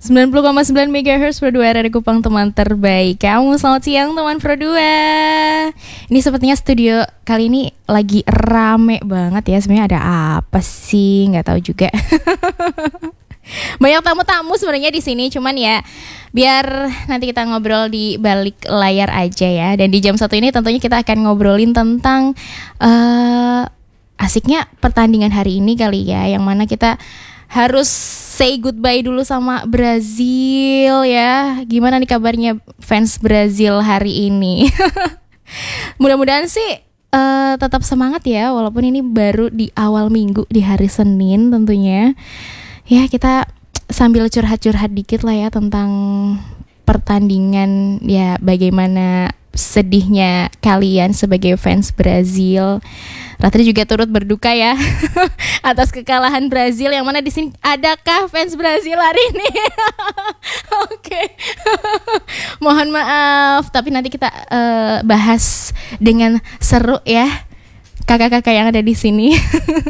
90,9 MHz Pro 2 dari Kupang, teman terbaik kamu. Selamat siang teman Pro 2. Ini sepertinya studio kali ini lagi rame banget ya. Sebenarnya ada apa sih? Nggak tahu juga. Banyak tamu-tamu sebenarnya di sini, cuman ya biar nanti kita ngobrol di balik layar aja ya. Dan di jam 1 ini tentunya kita akan ngobrolin tentang asiknya pertandingan hari ini kali ya, yang mana kita harus say goodbye dulu sama Brazil ya. Gimana nih kabarnya fans Brazil hari ini? Mudah-mudahan sih tetap semangat ya, walaupun ini baru di awal minggu, di hari Senin tentunya. Ya kita sambil curhat-curhat dikit lah ya tentang pertandingan, ya bagaimana sedihnya kalian sebagai fans Brazil. Ratri juga turut berduka ya atas kekalahan Brazil, yang mana di sini adakah fans Brazil hari ini? Oke. Mohon maaf, tapi nanti kita bahas dengan seru ya kakak-kakak yang ada di sini.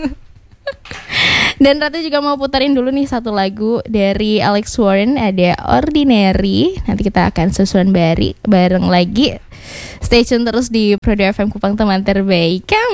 Dan Ratu juga mau putarin dulu nih satu lagu dari Alex Warren, ada Ordinary. Nanti kita akan susulan bareng lagi. Stay tune terus di Pro 2 FM Kupang, teman terbaik kamu.